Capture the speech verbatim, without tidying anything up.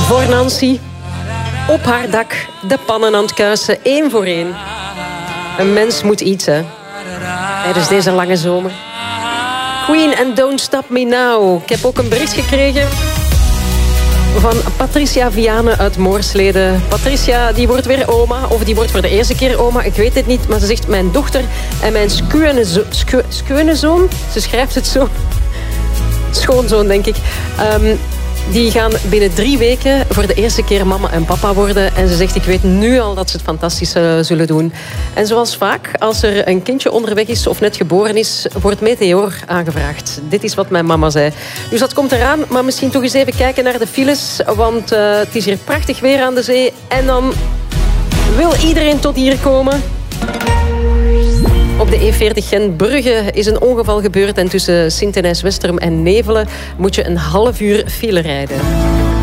Voor Nancy, op haar dak, de pannen aan het kuisen, één voor één. Een mens moet iets, hè. Tijdens deze lange zomer. Queen and Don't Stop Me Now. Ik heb ook een bericht gekregen van Patricia Viane uit Moorslede. Patricia, die wordt weer oma, of die wordt voor de eerste keer oma, ik weet het niet. Maar ze zegt, mijn dochter en mijn skeunezoon, ze schrijft het zo, schoonzoon denk ik, um, die gaan binnen drie weken voor de eerste keer mama en papa worden. En ze zegt, ik weet nu al dat ze het fantastisch uh, zullen doen. En zoals vaak, als er een kindje onderweg is of net geboren is, wordt Meteor aangevraagd. Dit is wat mijn mama zei. Dus dat komt eraan, maar misschien toch eens even kijken naar de files. Want uh, het is hier prachtig weer aan de zee. En dan wil iedereen tot hier komen. Op de E veertig Gent-Brugge is een ongeval gebeurd en tussen Sint-Denijs-Westerum en Nevelen moet je een half uur file rijden.